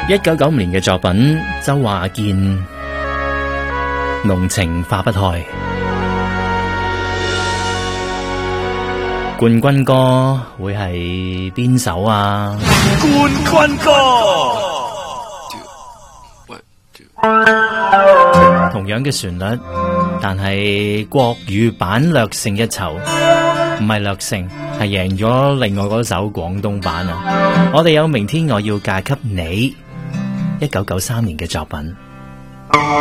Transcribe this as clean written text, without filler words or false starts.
1995年嘅作品，周華健《濃情化不開》。冠軍歌會係邊首啊？ 冠軍歌同樣嘅旋律，但係國語版略勝一籌，唔係略勝，係贏咗另外嗰首廣東版啊！我哋有明天我要嫁給你，1993年嘅作品。